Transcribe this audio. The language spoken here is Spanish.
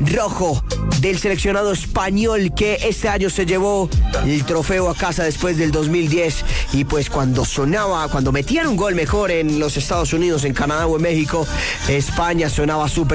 rojo del seleccionado español que este año se llevó el trofeo a casa después del 2010. Y pues cuando metían un gol mejor en los Estados Unidos, en Canadá o en México, España sonaba súper